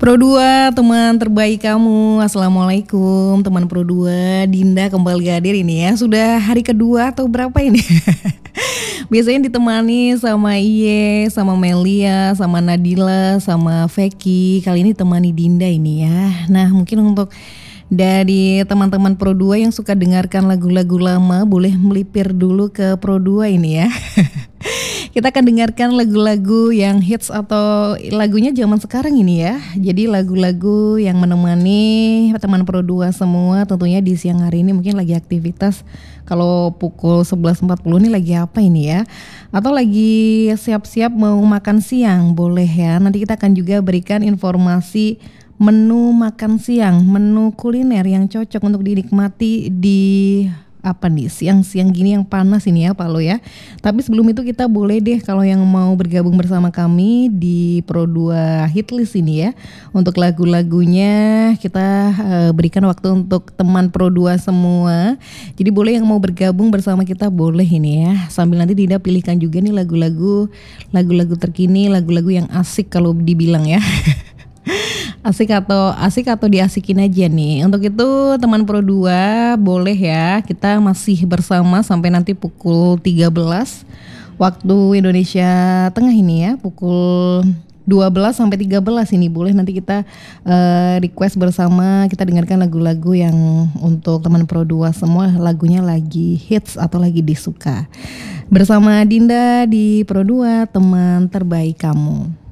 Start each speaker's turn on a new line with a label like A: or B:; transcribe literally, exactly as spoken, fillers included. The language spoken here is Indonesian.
A: Pro dua, teman terbaik kamu. Assalamualaikum teman Pro dua. Dinda kembali hadir ini ya. Sudah hari kedua atau berapa ini? Biasanya ditemani sama Iye, sama Melia, sama Nadila, sama Veki. Kali ini temani Dinda ini ya. Nah, mungkin untuk dari teman-teman Pro dua yang suka dengarkan lagu-lagu lama, boleh melipir dulu ke Pro dua ini ya. Kita akan dengarkan lagu-lagu yang hits atau lagunya zaman sekarang ini ya. Jadi lagu-lagu yang menemani teman Pro dua semua tentunya di siang hari ini mungkin lagi aktivitas. Kalau pukul sebelas empat puluh ini lagi apa ini ya? Atau lagi siap-siap mau makan siang, boleh ya. Nanti kita akan juga berikan informasi menu makan siang, menu kuliner yang cocok untuk dinikmati di apa nih siang-siang gini yang panas ini ya Pak Lo ya. Tapi sebelum itu kita boleh deh kalau yang mau bergabung bersama kami di Pro dua Hitlist ini ya. Untuk lagu-lagunya kita uh, berikan waktu untuk teman Pro dua semua. Jadi boleh yang mau bergabung bersama kita boleh ini ya. Sambil nanti Dinda pilihkan juga nih lagu-lagu lagu-lagu terkini, lagu-lagu yang asik kalau dibilang ya. Asik atau asik atau diasikin aja nih. Untuk itu teman Pro dua boleh ya. Kita masih bersama sampai nanti pukul tiga belas waktu Indonesia Tengah ini ya. Pukul dua belas sampai tiga belas ini boleh nanti kita uh, request bersama. Kita dengarkan lagu-lagu yang untuk teman Pro dua semua lagunya lagi hits atau lagi disuka. Bersama Dinda di Pro dua, teman terbaik kamu.